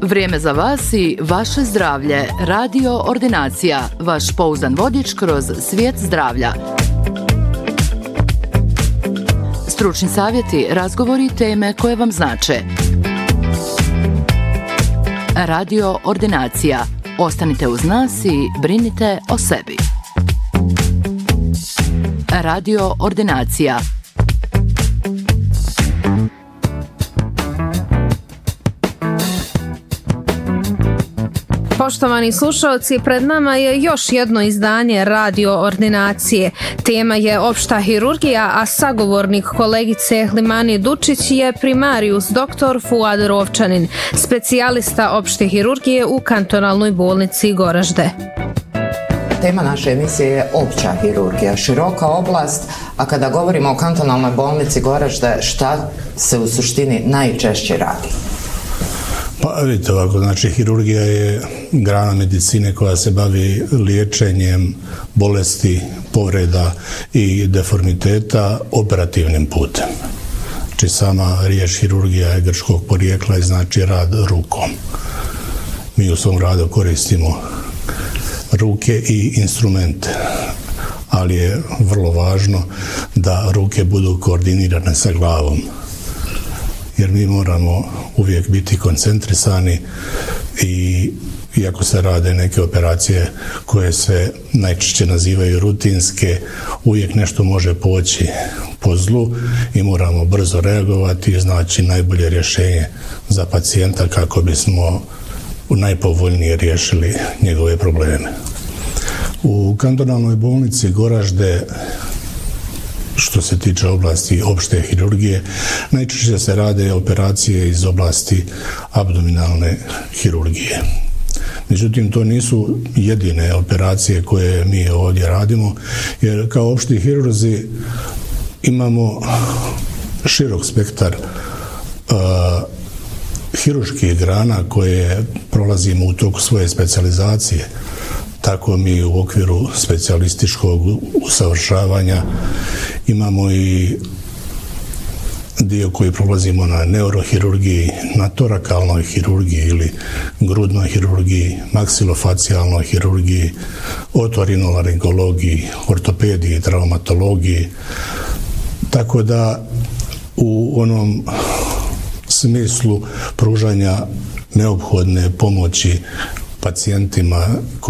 Vrijeme za vas i vaše zdravlje. Radio Ordinacija, vaš pouzdan vodič kroz svijet zdravlja. Stručni savjeti, razgovori, teme koje vam znače. Radio Ordinacija. Ostanite uz nas i brinite o sebi. Radio Ordinacija. Poštovani slušalci, pred nama je još jedno izdanje Radio Ordinacije. Tema je opšta hirurgija, a sagovornik kolegice Hlimani Dučić je primarijus dr. Fuad Rovčanin, specijalista opšte hirurgije u kantonalnoj bolnici Goražde. Tema naše emisije je opća hirurgija, široka oblast, a kada govorimo o kantonalnoj bolnici Goražde, šta se u suštini najčešće radi? Pa vidite ovako, znači hirurgija je grana medicine koja se bavi liječenjem bolesti, povreda i deformiteta operativnim putem. Znači sama riječ hirurgija je grčkog porijekla i znači rad rukom. Mi u svom radu koristimo ruke i instrumente, ali je vrlo važno da ruke budu koordinirane sa glavom. Jer mi moramo uvijek biti koncentrisani i iako se rade neke operacije koje se najčešće nazivaju rutinske, uvijek nešto može poći po zlu i moramo brzo reagovati i znači najbolje rješenje za pacijenta kako bismo najpovoljnije riješili njegove probleme. U kantonalnoj bolnici Goražde, što se tiče oblasti opšte hirurgije, najčešće se rade operacije iz oblasti abdominalne hirurgije. Međutim, to nisu jedine operacije koje mi ovdje radimo, jer kao opšti hirurzi imamo širok spektar hirurških grana koje prolazimo u toku svoje specijalizacije. Tako mi u okviru specijalističkog usavršavanja imamo i dio koji prolazimo na neurohirurgiji, na torakalnoj hirurgiji ili grudnoj hirurgiji, maksilofacijalnoj hirurgiji, otorinolaringologiji, ortopediji, traumatologiji. Tako da u onom smislu pružanja neophodne pomoći pacijentima koji